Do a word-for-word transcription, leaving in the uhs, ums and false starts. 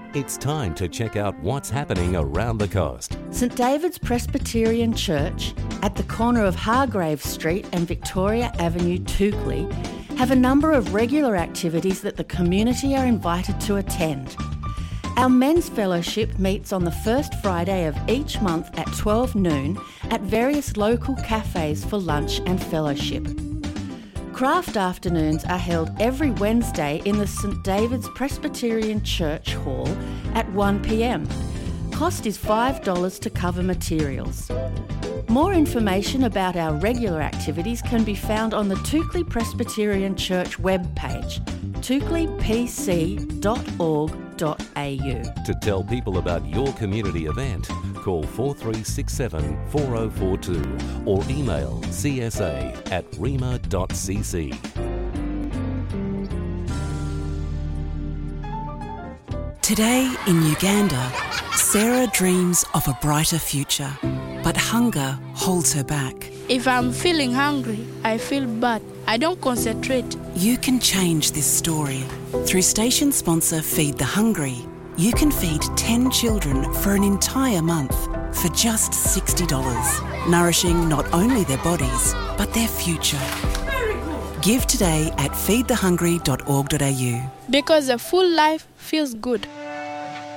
It's time to check out what's happening around the coast. St David's Presbyterian Church at the corner of Hargrave Street and Victoria Avenue, Toukley, have a number of regular activities that the community are invited to attend. Our Men's Fellowship meets on the first Friday of each month at twelve noon at various local cafes for lunch and fellowship. Craft afternoons are held every Wednesday in the St David's Presbyterian Church Hall at one p m. Cost is five dollars to cover materials. More information about our regular activities can be found on the Toukley Presbyterian Church webpage, toukley p c dot org dot a u. To tell people about your community event, call four three six seven, four zero four two or email c s a at rima dot c c. Today in Uganda, Sarah dreams of a brighter future, but hunger holds her back. If I'm feeling hungry, I feel bad. I don't concentrate. You can change this story. Through station sponsor Feed the Hungry, you can feed ten children for an entire month for just sixty dollars, nourishing not only their bodies, but their future. Give today at feed the hungry dot org dot a u. Because a full life feels good.